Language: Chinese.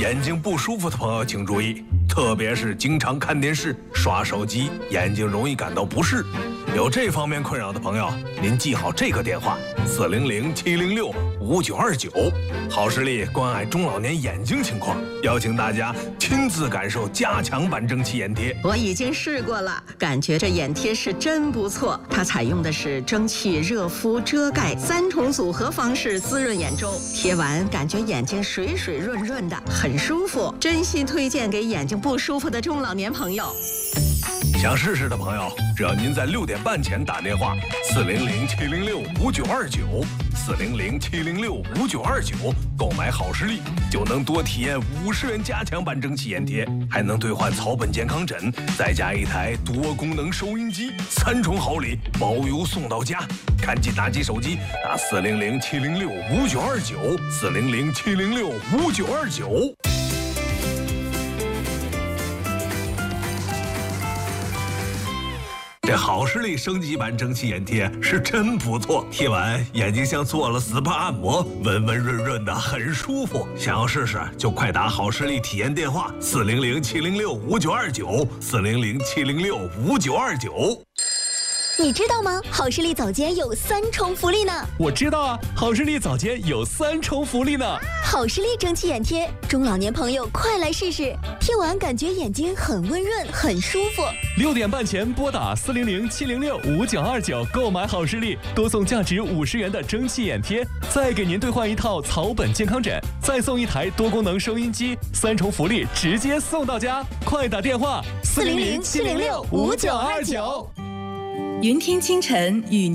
眼睛不舒服的朋友请注意，特别是经常看电视、刷手机，眼睛容易感到不适。有这方面困扰的朋友，您记好这个电话：400-706-5929。好视力关爱中老年眼睛情况，邀请大家亲自感受加强版蒸汽眼贴。 我已经试过了，感觉这眼贴是真不错。它采用的是蒸汽、热敷、遮盖3重组合方式滋润眼周，贴完感觉眼睛水水润润的，很舒服。真心推荐给眼睛不舒服的中老年朋友。 想试试的朋友，只要您在6点半前打电话400-706-5929，400-706-5929，购买好视力就能多体验50元加强版蒸汽眼贴，还能兑换草本健康枕，再加一台多功能收音机，3重好礼，包邮送到家。赶紧拿起手机打400-706-5929，400-706-5929。这好视力升级版蒸汽眼贴是真不错，贴完眼睛像做了 SPA 按摩，温温润润的，很舒服。想要试试就快打好视力体验电话400-706-5929，400-706-5929。 你知道吗？好视力早间有3重福利呢。 我知道啊，好视力早间有3重福利呢。 好视力蒸汽眼贴，中老年朋友快来试试，贴完感觉眼睛很温润，很舒服。 6点半前拨打400-706-5929购买好视力，多送价值50元的蒸汽眼贴，再给您兑换一套草本健康枕，再送一台多功能收音机，3重福利直接送到家。快打电话400-706-5929。 云听清晨与